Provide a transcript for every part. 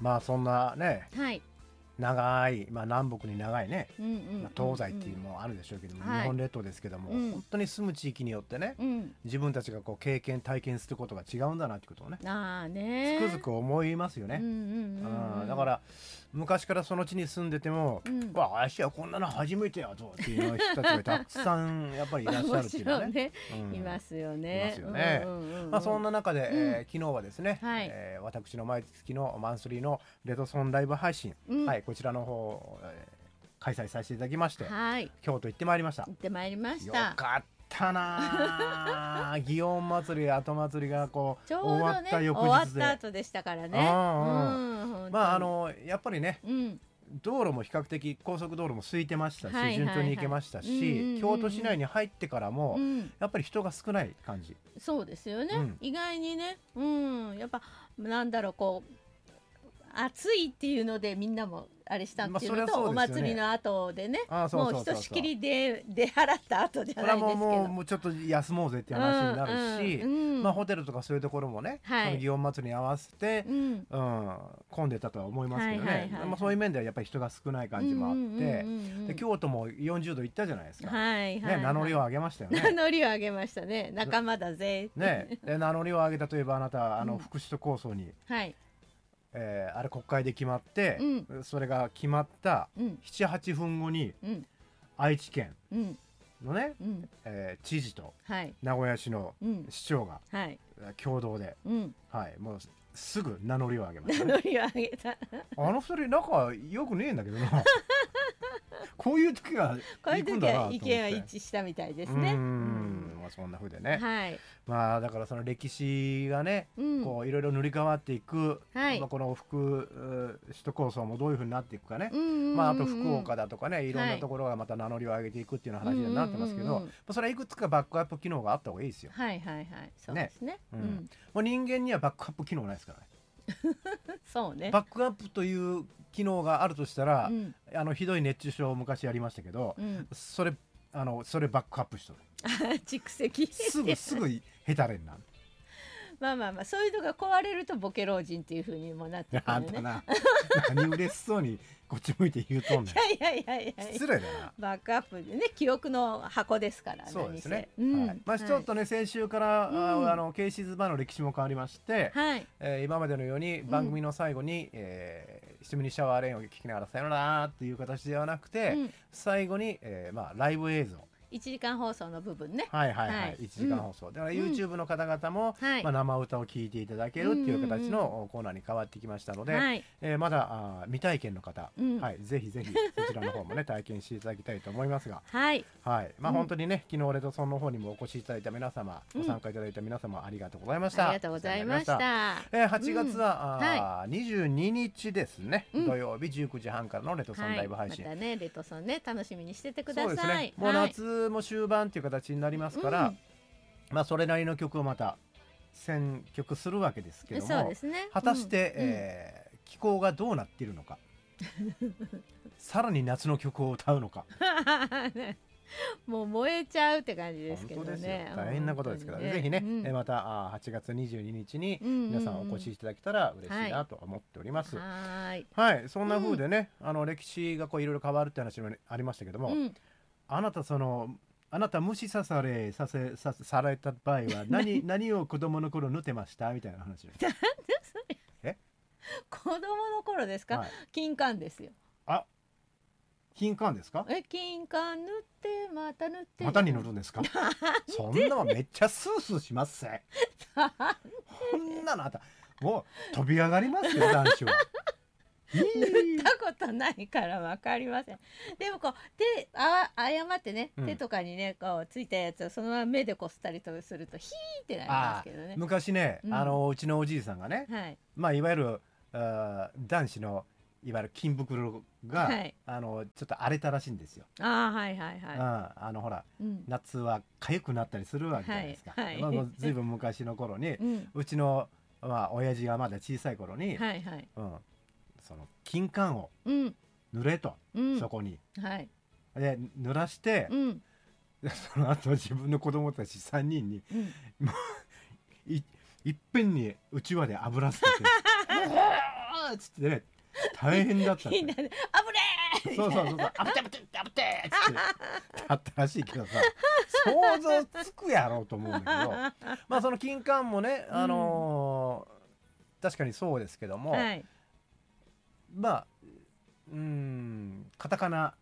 まあそんなね、 はい。 長い、南北に長いね、 うんうんうんうん東西っていうのもあるでしょうけども、 はい日本列島ですけども、 うん本当に住む地域によってね、 うん自分たちがこう経験体験することが違うんだなってことをね、 ああつねくづく思いますよね。 うんうんうんうんだから昔からその地に住んでても、 うんわあ、あしはこんなの初めてやぞっていう人たちがたくさんやっぱりいらっしゃるっていうのはね。 もちろんね、 うんいますよね。 いますよね。 うんうんうんうんまあそんな中で、 うん昨日はですね、 はい私の毎月のマンスリーのレトソンライブ配信、 うんはい、こちらの方、開催させていただきまして、 はい、 京都行ってまいりました行。ってまいりましよた。 かったなあ祇園祭り後祭りがこうちょう終わどね、 った翌終わっ日で、 た後でしたからね。本当にやっぱりね、 うん、 道路も比較的高速道路も空いてましたし、 はいはいはい順調に行けましたうんうんうんうんし、京都市内に入ってからも、 うん、 やっぱり人が少ない感じ。 そうですよね、 うん意外にね、やっぱなんだろうこう暑いっていうのでみんなもあれしたっていうのと、 まあそれはそうおですよね祭りの後でね、 そうそうそうそうもうひとしきりで出払った後じゃこれないですけど、 はもうちょっと休もうぜって話になるし、 うんうんまあホテルとかそういうところもね、 はいその祇園祭りに合わせて、 うん混んでたとは思いますけどね、 はいはいはいはいまあ、そういう面ではやっぱり人が少ない感じもあって、 うんうんうんうんで京都も40度行ったじゃないですか、 はいはいはいね、名乗りを上げましたよ名ね。 乗りを上げましたね、仲間だぜってね、で名乗りを上げたといえばあなたうん福祉都構想に、 はいあれ国会で決まって、それが決まったうん 78分後にうん愛知県うんのね、 うん知事とはい名古屋市のうん市長がはい共同で、はい、もうすぐ名乗りを上げましたね。 名乗りを上げたあの二人仲良くねえんだけどなこういう時がこういう時行くんだなとは意思って見は一致したみたいですね。 まあそんな風でね、 はい。 まあだからその歴史がね、 うんこういろいろ塗り替わっていく、 はいまあ、この首都構想もどういう風になっていくかね、 うんうんうんまあ、あと福岡だとかねいろんなところがまた名乗りを上げていくっていうような話になってますけど、 うんうんうんうんまあ、それはいくつかバックアップ機能があった方がいいですよ。 はいはいはい。そうですね。 もう人間にはバックアップ機能ないですからね。 そうね。 バックアップという機能があるとしたら、 うんひどい熱中症を昔やりましたけど、 うんそれバックアップしとる。 蓄積。 すぐヘタレになる。 まあまあまあそういうのが壊れるとボケ老人っていう風にもなってくるよね。 あんたな何嬉しそうにこっち向いて言うとんねん。 いやいやいやいや。 失礼だな。 バックアップでね記憶の箱ですから。 そうですね。 何せはいまあちょっとね、先週からケーシズバーの歴史も変わりまして、 はい。 今までのように番組の最後に一緒にシャワーレーンを聞きながらさよならっていう形ではなくて、 うん最後にライブ映像。 1時間放送の部分ね。 はいはいはい、 はい 1時間放送、だから YouTube の方々も、 はい生歌を聴いていただけるっていう形のコーナーに変わってきましたので、 はいまだ未体験の方、 うんはい、ぜひぜひそちらの方もね体験していただきたいと思いますが、 はい。 はい本当にね昨日レトソンの方にもお越しいただいた皆様、ご参加いただいた皆様ありがとうございました。 ありがとうございました。 8月は、 は 22日ですね、土曜日19時半からのレトソンライブ配信、 はい、またねレトソンね楽しみにしててくだそうですさい。 ね、もうはい夏も終盤っていう形になりますから、それなりの曲をまた選曲するわけですけども、 そうですね。 果たして、気候がどうなっているのかさらに夏の曲を歌うのかもう燃えちゃうって感じですけど本当ですよね。 大変なことですから、 本当にぜひね、 うんまた8月22日にうんうんうん皆さんお越しいただけたら嬉しいなと思っております。 はーい。 はい、そんな風でね、歴史がこういろいろ変わるって話もありましたけども、 うんあなた無視された場合は何を子供の頃縫てましたみたいな話です。え子供の頃ですか、 はい金柑ですよ。 あ、金柑ですか？ 金柑塗ってまた塗ってまたに塗るんですか？そんなのめっちゃスースーしますぜ。こんなのもう飛び上がりますよ男子は。 塗ったことないから分かりません。でもこう誤ってね、手とかにねこうついたやつをそのまま目でこすったりとかするとヒーってなりますけどね。 昔ね、 うんうちのおじいさんがね、 はい。 いわゆる男子のいわゆる金袋が、 はいちょっと荒れたらしいんですよ。 はいはいはほら、 い。うん。 夏は痒くなったりするわけじゃないですか。 はいはいもうずいぶん昔の頃に、 うんちの親父がまだ小さい頃に、 はいはい。 その金柑をうん塗れと、 うん。 そこにはい。 で濡らして、 うんでその後自分の子供たち3人にうん。 いっぺんにうちわで炙らせてっつってね大変だったってみんなであぶれーそうそうそうそうあぶてあぶてあぶてっつってだったらしいけどさ想像つくやろうと思うんだけどまあその金柑もね確かにそうですけども、 はい、 まあカタカナ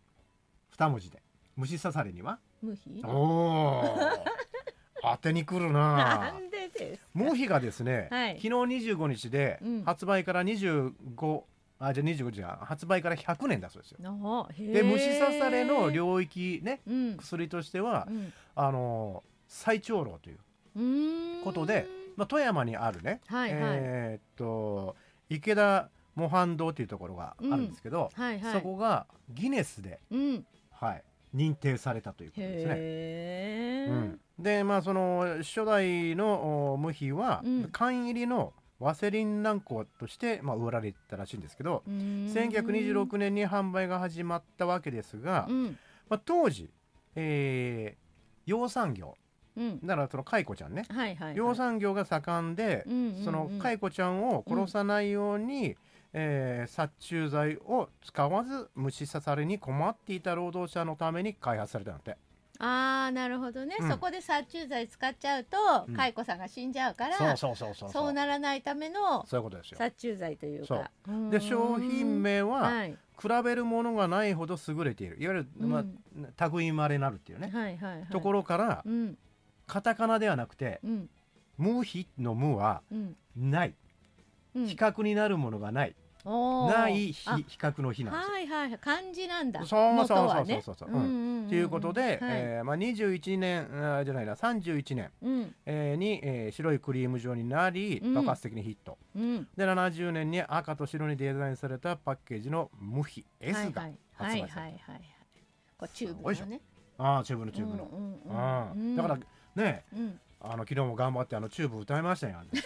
2文字で虫刺されには無比おー当てに来るななんでですか。 モヒがですね、 はい昨日25日でうん発売から25、あじゃあ25時は発売から100年だそうですよ。 あへーで虫刺されの領域ねうん薬としてはうん最長老といううーんことで、まあ、富山にあるね、 はいはい池田模範堂というところがあるんですけど、 はいはいそこがギネスで、 うんはい、認定されたということですね。 へーうん、でまあその初代の無比は、 うん缶入りのワセリン軟膏として、まあ、売られてたらしいんですけど、 うーん 1926年に販売が始まったわけですが、 うんまあ、当時、養蚕業うんだからその蚕ちゃんね、 はいはいはい養蚕業が盛んで、 うんうんうんその蚕ちゃんを殺さないように、殺虫剤を使わず虫刺されに困っていた労働者のために開発されたんだって。 あーなるほどね、 うんそこで殺虫剤使っちゃうとうん蚕さんが死んじゃうから、 そうそうならないためのそういうことですよ。 殺虫剤というかで商品名は、 はい比べるものがないほど優れているいわゆる、まあ、類いまれなるっていうね、 はいはいはいところからうんカタカナではなくてうん無比の無はうんない、 うん比較になるものがない、 おーない比あ較の比なんですよ。 はいはい漢字なんだそうそう元そうはねそうそうそう、ということで、 はいまあ、21年じゃないな31年、 うんに、白いクリーム状になりうん爆発的にヒット、 うんで70年に赤と白にデザインされたパッケージの無比 S がはい発売されはいはいはいはいこうチューブのねた。ああチューブのチューブの、うんだからねうん昨日も頑張ってチューブ歌いましたよ私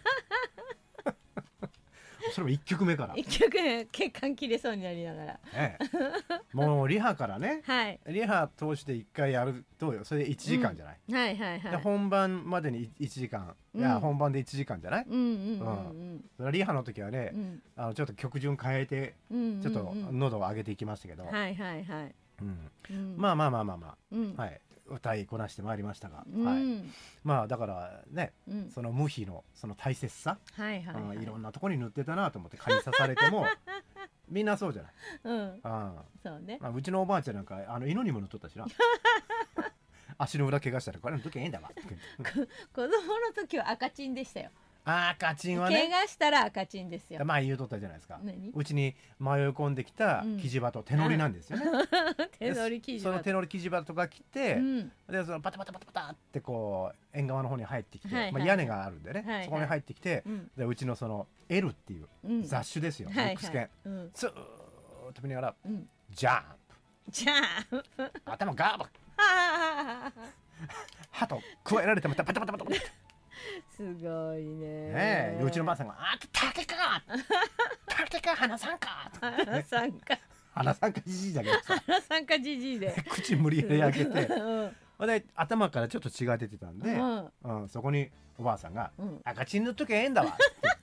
それも1曲目から、 一曲血管切れそうになりながらね、もうリハからねはいリハ通して1回やるとそれで1時間じゃない、 はいはいはいで本番までに1時間、いや本番で1時間じゃない、 うんうんうんそれリハの時はねう、んちょっと曲順変えてうんちょっと喉を上げていきましたけど、 はいはいはいまあまあまあまあまうんあ、はい、歌いこなしてまいりましたが、 うんはい、まあだからねうんその無比のその大切さ、 はいはいはいいろんなところに塗ってたなと思って蚊に刺されてもみんなそうじゃない、 うんまそうねあ、うちのおばあちゃんなんか犬にも塗っとったしな足の裏怪我したらこれの時ええんだわって子供の時は赤チンでしたよ赤チンは怪ね我したら赤チンですよまあ言うとったじゃないですか、 何うちに迷い込んできたキジバト、手乗りなんですよね、 手乗り生地その手乗りキジバトが来て、 うんでそのパタパタパタパタってこう縁側の方に入ってきて、 はいはいまあ、屋根があるんでね、 はいはいそこに入ってきて、 うんでうちのその L っていううん雑種ですよ、 はいボックス犬、 うんずーっと見ながらうんジャンじゃあプ頭ガーブ鳩加えられてまたパタパタパタパタすごいねねえうちのばあさんが「あ竹か竹か花さんか」 花さんか花さんかじじいだけどさ花さんかじじいで口無理やり開けてうんで頭からちょっと血が出てたんで、そこにおばあさんがうん 「赤チン塗っときゃええんだわ」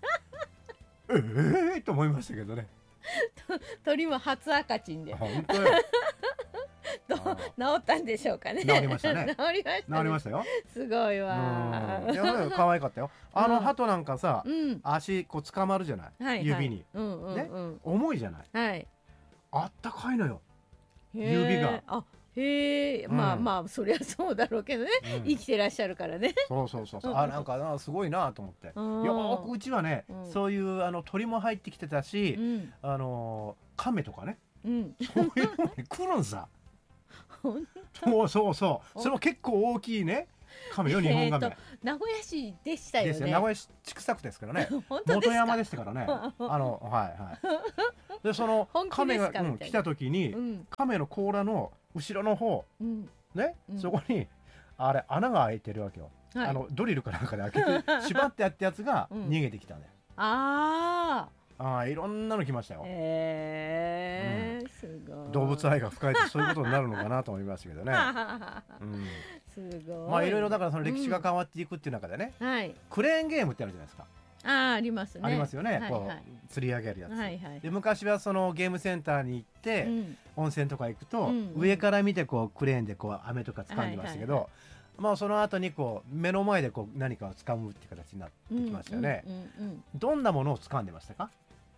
ってと思いましたけどね鳥も初赤チンで本当よどう治ったんでしょうかね治りましたね治りましたね治りましたよすごいわいや可愛かったよ鳩なんかさ、 うん足こう捕まるじゃない、 はいはい指に、 うんうんうん重いじゃないはいあったかいのよ、 へー指があへえまあまあそりゃそうだろうけどねうん生きてらっしゃるからねそうなんかすごいなと思ってようんーくうちはね、 うんそういう鳥も入ってきてたし、 うん亀とかねうんそういうのに来るんさほんそうそれも結構大きいね亀よ日本亀、 名古屋市でしたよねですよ名古屋市千種区ですからね本当ですか元山でしたからねはいでその本気亀が、 ですかみたいな来た時に、 うん亀の甲羅の後ろの方うんね、 うんそこにあれ穴が開いてるわけよ、 はいドリルかなんかで開けて縛ってやったやつがうん逃げてきたんだよ、 あいろんなの来ましたよあ、へえすごい動物愛が深いとそういうことになるのかなと思いましたけどね、 すごいまあいろいろだからその歴史が変わっていくっていう中でね、 はいクレーンゲームってあるじゃないですか、 ありますね。 ありますよね、 はいこう釣り上げるやつ、 はいはい。 で昔はそのゲームセンターに行って、 うん温泉とか行くと、 うん上から見てこうクレーンでこう飴とか掴んでましたけど、 はいはまあその後にこう目の前でこう何かを掴むっていう形になってきましたよね、 うんうんうんどんなものを掴んでましたか？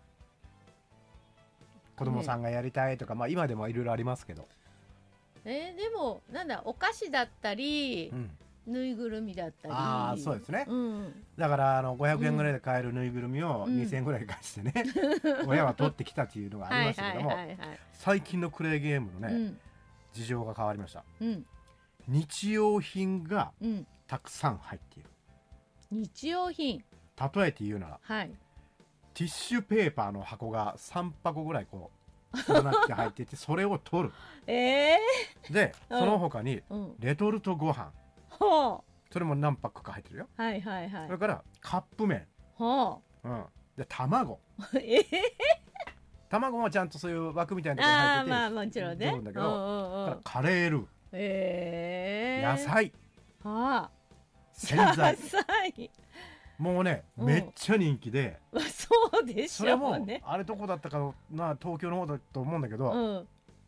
子供さんがやりたいとか、まあ今でもいろいろありますけど、 でもなんだお菓子だったり、 うんぬいぐるみだったり。 ああそうですね、 うんだから500円ぐらいで買えるぬいぐるみをうん 2000円ぐらい返してね、親は取ってきたっていうのがありましたけども、 はいはいはいはい。 最近のクレーゲームのね、 うん事情が変わりました。 うん日用品がうん。 たくさん入っている。 日用品。 例えて言うならはい。 ティッシュペーパーの箱が3箱ぐらいこう連なって入っていてそれを取る。 えでうんその他にうん。 レトルトご飯、 ほそれも何パックか入ってるよ。 う。はいはいはいそれ。からカップ麺、 ほで卵う。 卵もちゃんとそういう枠みたいなところにああ入ってて、 まあもちろんね。 取るんだけどうんうんうん。 だからカレールー、野菜、 はあ。 洗剤、 野菜。 もうね、 うんめっちゃ人気で、 まあそうでしそれもょうね。 あれどこだったかな、東京の方だと思うんだけど、 うん。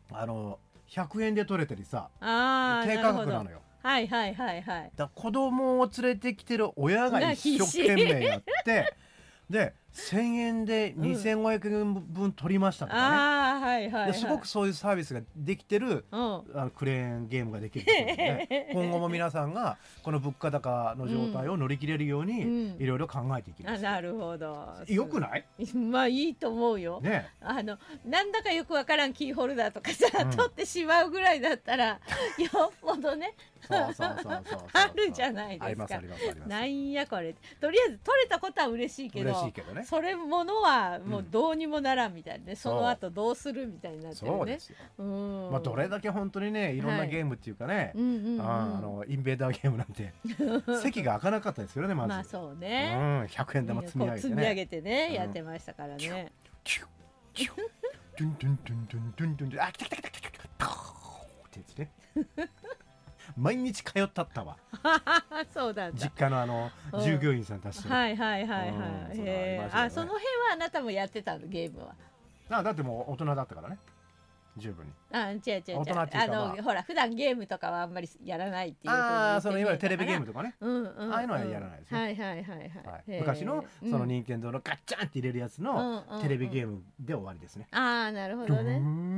100円で取れたりさ、 ああ低なるほど。 価格なのよ。 はいはいはいはい。 だから子供を連れてきてる親が一生懸命やってで1000円で2500円分取りましたとかね、 ああはいはいはい。 ですごくそういうサービスができてるうん。 クレーンゲームができるってことで、ね、今後も皆さんがこの物価高の状態を乗り切れるようにうんいろいろ考えていきます、 あなるほど。 よくないまあいいと思うよ。 ね。 なんだかよくわからんキーホルダーとかさ、 うん取ってしまうぐらいだったらよっぽどねそうそうそうそうあるじゃないですか。 ありますありますあります。 なんやこれ。とりあえず取れたことは嬉しいけど、 嬉しいけどね。 それものはもうどうにもならんみたいなね、そそうの後どうするみたいになってるねそうで。すよ。 うん。 まあどれだけ本当にねいろんなゲームっていうかね、 うんうんうん。 インベーダーゲームなんて席が開かなかったですよねまず。 まあそうね。 100円玉積み上げてこう積み上ね。 げてね、 うんやってましたからね。 キュッキュッドゥンドゥンドゥンドゥンドゥンドゥンドゥンあ来た来た来た来た来た来たってやつね。毎日通ったったわ。 そうなんだ実。家のうん従業員さんたちと。 はいはいはいはい。 うんそういうのありましたけどねあその辺はあなたもやってたのゲームは。 だってもう大人だったからね。十分に。 違う違う違う。 大人っていうかまあほら普段ゲームとかはあんまりやらないっていうふうにああそのいわゆるテレビゲーム。 ムとかね。 うんうんうん。 ああいうのはやらないですねはいはいはいはい。 はいへー昔のその任天堂のガッチャンって入れるやつのテレビゲーム。 ムで終わりですね。 ああなるほドゥーどね。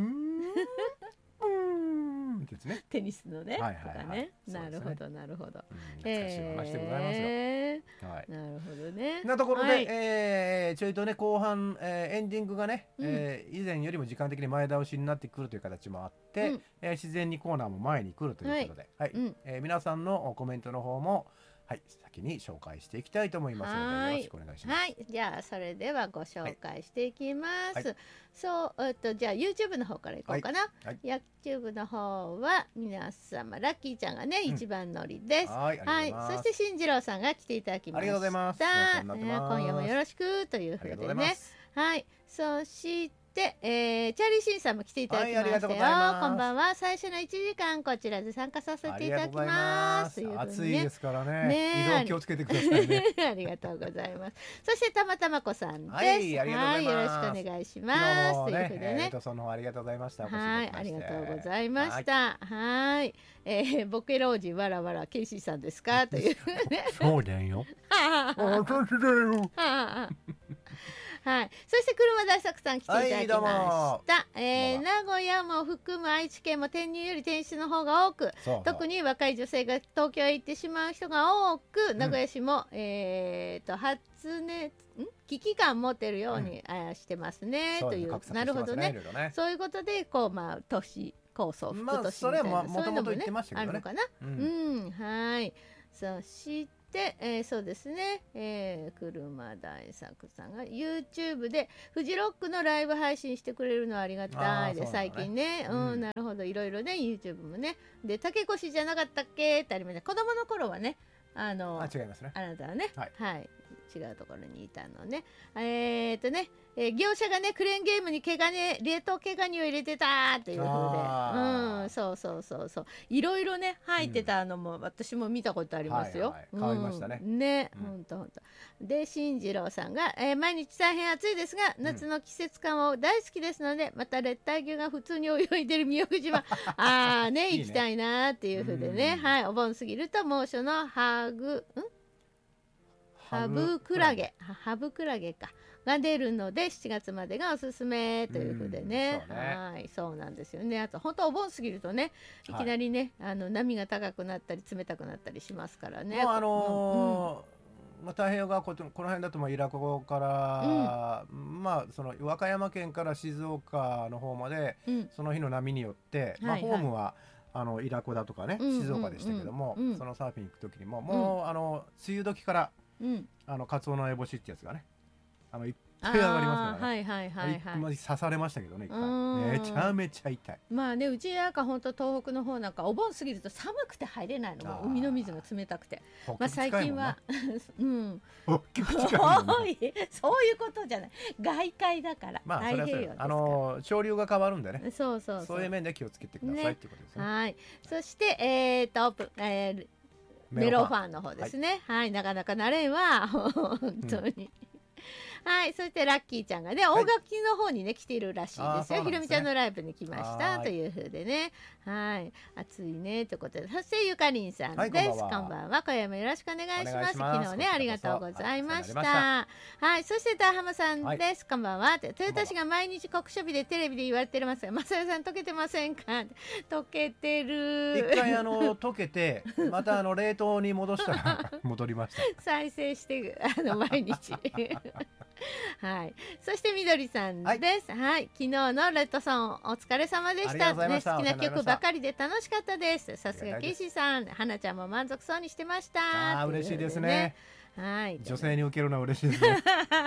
ンってやつね。 テニスのね。 はいはいはいとかね。 そうですねなるほどなるほど。 懐かしいお話でございますよ。はい。 なるほどね。 なところで、 はいちょいとね後半、エンディングがね、 うん以前よりも時間的に前倒しになってくるという形もあって、 うん自然にコーナーも前に来るということで、はいうん皆さんのコメントの方も、はい、先に紹介していきたいと思いますのでよろしくお願いします。 はい、じゃあそれではご紹介していきます。 はいそう、じゃあ YouTube の方からいこうかな。 はい YouTube の方は皆様ラッキーちゃんがね、 うん一番乗りです。 はい、ありがとうございます。 そして進次郎さんが来ていただきました。 ありがとうございますお世話になってます今夜もよろしくというふうでありがとうございまね。 す。 はい、そして、チャーリーシンさんも来ていただきまはいありがとしたよ。 うございますこんばんは。最初の1時間こちらで参加させあていただきりがとうございま。 ますす。 というふう暑にねいですからね。 ねえ移動気をつけてくださいね。 ありがとうございます。そしてたまたまこさんです。 はいありがとうございますはいよろしくお願いし昨ます。 日もねということでね。 その方ありがとうございました。お越しいたはい、 だきましてありがとうございまし。た。はい、ボケ老人わらわらケイシーさんですかというね。 そうだよ。私だよ。 はい、そして車大作さん来ていただきました。 はいどうも名古屋も含む愛知県も転入より転出の方が多く、 そう特に若い女性が東京へ行ってしまう人が多く、名古屋市も、発熱危機感持ってるように、してますねそうという、 格差なるほどねしてますいろいろね。 そういうことでこう都市構想副まあ都市みたいな、 それはそういうのもね元々言ってましたけどねあるのかな。 ううんん、はいそして、そうですね、車大作さんが YouTube でフジロックのライブ配信してくれるのはありがたいで、 あーそうなんだね最近ね、 うんなるほどいろいろね YouTube もねで竹越じゃなかったっけってありました。子供の頃はねあ違いますね。 あなたはね、 はい違うところにいたのね。業者がねクレーンゲームに毛ガニ冷凍毛ガニを入れてたっていう風で、そういろいろね入ってたのも私も見たことありますよ。 変わりましたね。 ほんとで進次郎さんが、毎日大変暑いですが夏の季節感を大好きですので、また熱帯魚が普通に泳いでる宮古島行きたいなっていう風でね、お盆過ぎると猛暑のハブクラゲかが出るので7月までがおすすめという風でね、そうなんですよね。あと本当お盆過ぎるとねいきなりね、波が高くなったり冷たくなったりしますからね。 太平洋側この辺だと伊良湖から、その和歌山県から静岡の方まで、その日の波によって、ホームは伊良湖だとかね、静岡でしたけども、そのサーフィン行く時にももう梅雨時から、カツオの烏帽子ってやつがねいっぱい上がりますからね。刺されましたけどね、めちゃめちゃ痛い。 うちなんか本当東北の方なんかお盆過ぎると寒くて入れないの。海の水が冷たくて、最近はそういうことじゃない、外海だから太平洋ですから、 潮流が変わるんでね、 そういう面で気をつけてくださいっていうことですね。 そしてメロファンの方ですね。なかなか慣れんわ本当に。そしてラッキーちゃんがね大垣の方にね来ているらしいですよ。ひろみちゃんのライブに来ましたという風でね、暑いねということで、そしてゆかりんさんです。こんばんは。今夜もよろしくお願いします。昨日ねありがとうございました。そしてダーハマさんです。こんばんは。豊田市が毎日酷暑日でテレビで言われてますが、まさよさん溶けてませんか。溶けてる。 一回溶けてまた冷凍に戻したら戻りました。 再生して毎日そしてみどりさんです。昨日のレッドソンお疲れ様でした。好きな曲ばかりで楽しかったです。さすがケイシーさん、花ちゃんも満足そうにしてました。 嬉しいですね。女性に受けるのは嬉しいですね。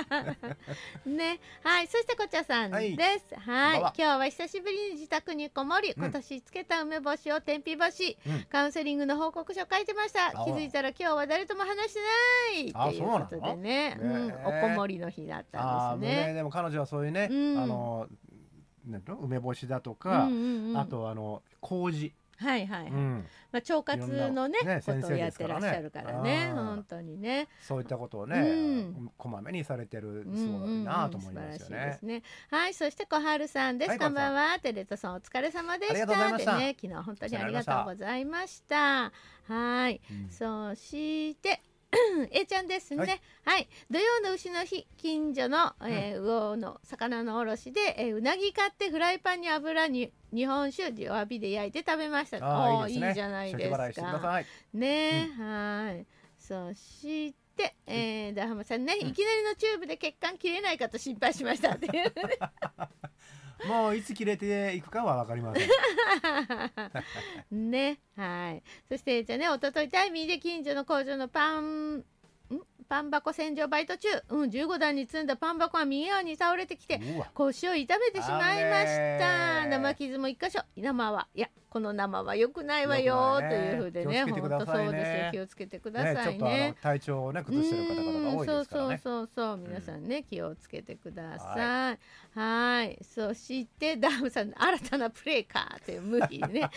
そしてこちゃさんです。今日は久しぶりに自宅にこもり、今年つけた梅干しを天日干し、カウンセリングの報告書書いてました。気づいたら今日は誰とも話してないということでね、おこもりの日だったんですね。 でも彼女はそういうね、梅干しだとか、あと麹、腸活のねことをやってらっしゃるからね、本当にねそういったことをねこまめにされてる、すごいなと思いますよね。 そして小春さんです。こんばんは。テレ東さんお疲れ様でした。昨日本当にありがとうございました。そしてA ちゃんですね。土曜の丑の日、近所の魚の魚の卸でうなぎ買ってフライパンに油に日本酒弱火で焼いて食べました。いいじゃないですかね。そしてダーハマさんね、いきなりのチューブで血管切れないかと心配しましたっていうもういつ切れていくかは分かりませんね。そしてじゃあね、おとといタイミーで近所の工場のパン箱洗浄バイト中、15段に積んだパン箱が右側に倒れてきて腰を痛めてしまいました。生傷も1箇所。この生は良くないわよというふうでね、本当そうですよ、気をつけてくださいね。 体調をね崩してる方々が多いですからね。 そう皆さんね気をつけてください。そしてダムさん新たなプレイカーという無比ね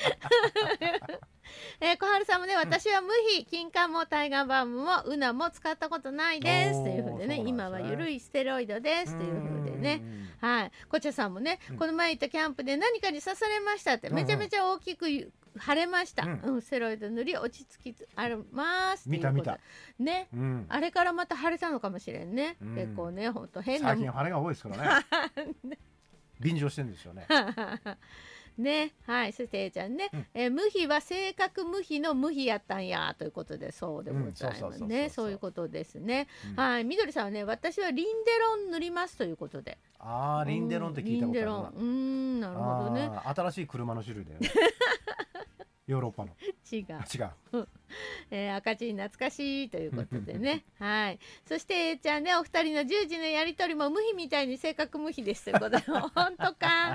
小春さんもね、私は無比金柑もタイガーバームもウナも使ったことないですというふうでね、今は緩いステロイドですというふうでね、こちゃさんもね、この前行ったキャンプで何かに刺されましたって、めちゃめちゃ大きく腫れました。ステロイド塗り落ち着きありますっていうこと。見たね、あれからまた腫れたのかもしれんね。結構ね、ほんと変な。 最近腫れが多いですからね。便乗してるんですよね。 ね、そして A ちゃんね、無比は性格無比の無比やったんやということで、そうでございますね。そういうことですね。みどりさんはね、私はリンデロン塗りますということで。 リンデロンって聞いたことあるな。 なるほどね。 新しい車の種類だよね。ヨーロッパの。 違う。赤字懐かしいということでね。そして A ちゃんね、お二人の10時のやりとりも無比みたいに性格無比ですということで、本当か。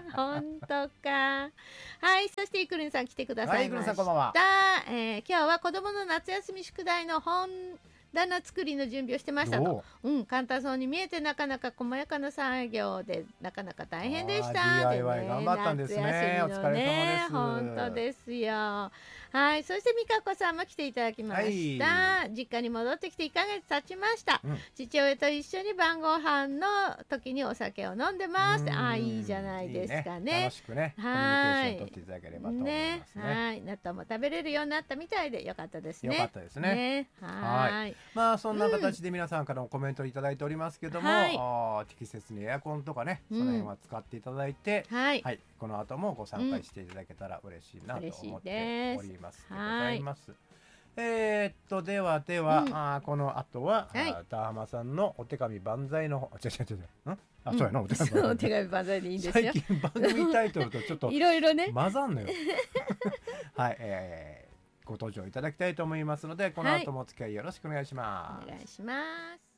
そしてイクルンさん来てくださいました。今日は子供の夏休み宿題の本棚作りの準備をしてましたと。簡単そうに見えてなかなか細やかな作業でなかなか大変でした。 DIY 頑張ったんですね。お疲れ様です。 本当ですよ。はい、そして美香子さんも来ていただきました。実家に戻ってきて1ヶ月経ちました。父親と一緒に晩ご飯の時にお酒を飲んでます。いいじゃないですかね。 楽しくね、コミュニケーションを取っていただければと思いますね。 はい、納豆も食べれるようになったみたいでよかったですね。 よかったですね。はい。まあそんな形で皆さんからもコメントをいただいておりますけども、適切にエアコンとかね、その辺は使っていただいて、はい、この後もご参加していただけたら嬉しいなと思っております。でございます。ではこの後は田浜さんのお手紙万歳のそうやな、お手紙万歳でいいんですよ。 最近番組タイトルとちょっといろいろね混ざんのよ。はい、ご登場いただきたいと思いますので、この後もお付き合いよろしくお願いします。 お願いします。